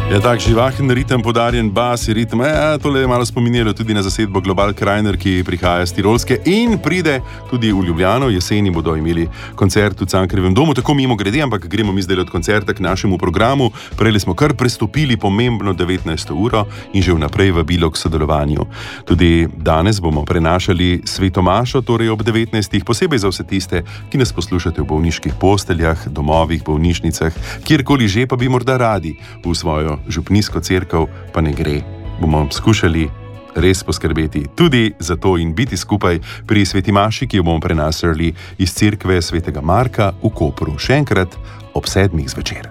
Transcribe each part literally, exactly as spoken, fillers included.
Ja, tak živahen ritem, podarjen bas, ritem, ja, tole je malo spominjalo tudi na zasedbo Global Krajner, ki prihaja z Tirolske in pride tudi v Ljubljano. Jeseni bodo imeli koncert v Cankarjevem domu, tako mimo grede, ampak gremo mi zdaj od koncerta k našemu programu. Prejli smo kar prestopili pomembno devetnajsto uro in že vnaprej vabilo k sodelovanju. Tudi danes bomo prenašali sveto mašo, torej ob devetnajstih, posebej za vse tiste, ki nas poslušate v bolniških posteljah, domovih, bolnišnicah, kjerkoli že, pa bi morda radi v svojo župnijsko cerkev, pa ne gre. Bomo skušali res poskrbeti tudi za to in biti skupaj pri sveti maši, ki jo bomo prenašali iz cerkve svetega Marka v Kopru. Še enkrat ob sedmih zvečer.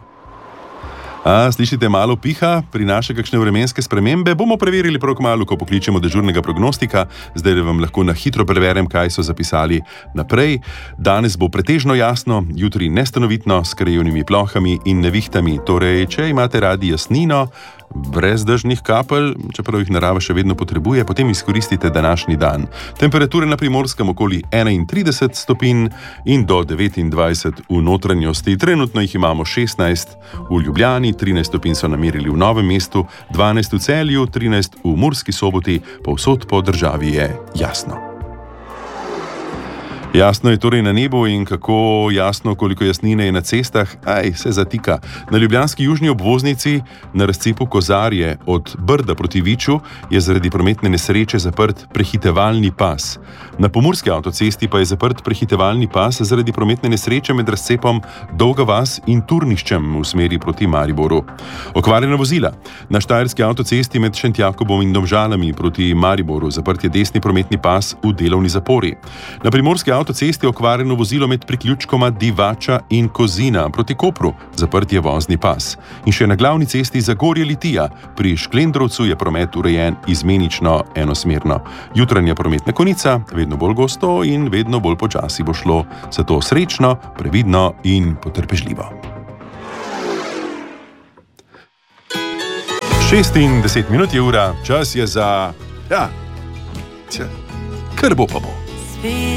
A, slišite malo piha, prinaša kakšne vremenske spremembe? Bomo preverili prav kmalu, ko pokličemo dežurnega prognostika. Zdaj vam lahko na hitro preverjam, kaj so zapisali naprej. Danes bo pretežno jasno, jutri nestanovitno, s krajevnimi plohami in nevihtami. Torej, če imate radi jasnino, brez dežnih kapelj, čeprav jih narava še vedno potrebuje, potem izkoristite današnji dan. Temperature na Primorskem okoli enaintrideset stopinj in do devetindvajset v notranjosti. Trenutno jih imamo šestnajst v Ljubljani, trinajst stopinj so namerili v Novem mestu, dvanajst v Celju, trinajst v Murski Soboti, povsod po državi je jasno. Jasno je torej na nebu in kako jasno, koliko jasnine je na cestah, aj, se zatika. Na ljubljanski južni obvoznici na razcepu Kozarje od Brda proti Viču je zaradi prometne nesreče zaprt prehitevalni pas. Na pomurski avtocesti pa je zaprt prehitevalni pas zaradi prometne nesreče med razcepom Dolga vas in Turniščem v smeri proti Mariboru. Okvarjena vozila. Na štajerski avtocesti med Šentjakobom in Domžalami proti Mariboru zaprt je desni prometni pas v delovni zapori. Na primorski avtocesti je okvarjeno vozilo med priključkoma Divača in Kozina proti Kopru, zaprt je vozni pas. In še na glavni cesti Zagorje Litija, pri Šklendrovcu je promet urejen izmenično enosmerno. Jutranja prometna konica, vedno bolj gosto in vedno bolj počasi bo šlo, zato srečno, previdno in potrpežljivo. šestindeset minut je ura, čas je za... ja, kar bo pa bo.